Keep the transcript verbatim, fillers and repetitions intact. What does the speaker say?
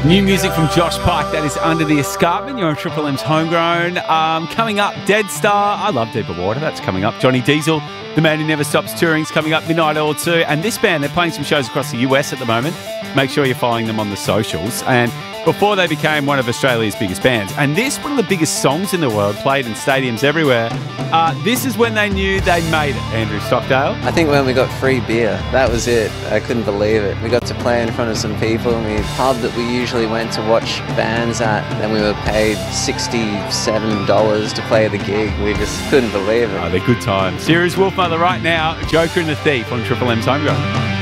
New music from Josh Pike, that is Under the Escarpment. You're on Triple M's Homegrown. Um, coming up, Dead Star. I love Deeper Water, that's coming up. Johnny Diesel, The Man Who Never Stops Touring, is coming up. Midnight Oil two. And this band, they're playing some shows across the U S at the moment. Make sure you're following them on the socials. And before they became one of Australia's biggest bands, and this, one of the biggest songs in the world, played in stadiums everywhere, uh, this is when they knew they made it, Andrew Stockdale. I think when we got free beer, that was it. I couldn't believe it. We got to play in front of some people, and the pub that we usually went to watch bands at, and we were paid sixty-seven dollars to play the gig. We just couldn't believe it. Oh, they're good times. Here is Wolfmother right now, Joker and the Thief on Triple M's Homegrown.